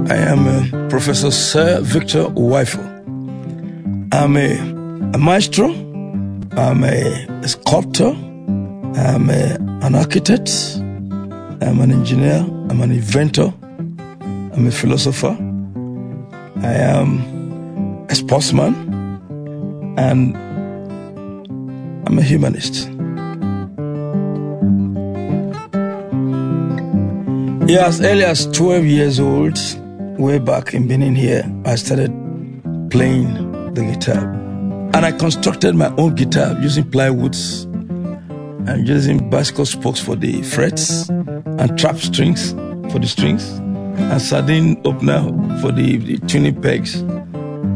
I am Professor Sir Victor Uwaifo. I'm a maestro, I'm a sculptor, I'm an architect, I'm an engineer, I'm an inventor, I'm a philosopher, I am a sportsman, and I'm a humanist. Yeah, as early as 12 years old, way back in Benin here, I started playing the guitar. And I constructed my own guitar using plywoods and using bicycle spokes for the frets and trap strings for the strings and sardine opener for the tuning pegs.